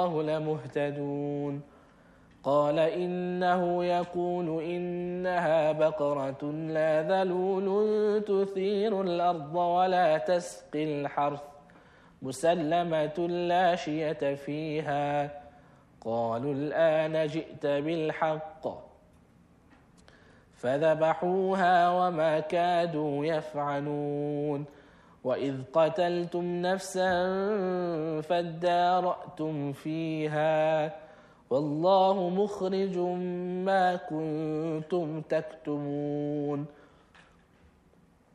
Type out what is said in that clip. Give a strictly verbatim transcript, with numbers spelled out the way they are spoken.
الله لمهتدون قال إنه يقول إنها بقرة لا ذلول تثير الأرض ولا تسقي الحرث مسلمة لا شية فيها قالوا الآن جئت بالحق فذبحوها وما كادوا يفعلون وإذ قتلتم نفسا فادارأتم فيها والله مخرج ما كنتم تكتمون